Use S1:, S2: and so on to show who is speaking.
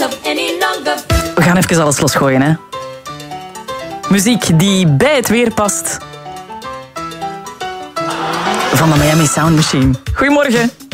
S1: We gaan even alles losgooien, hè. Muziek die bij het weer past. Van de Miami Sound Machine. Goedemorgen.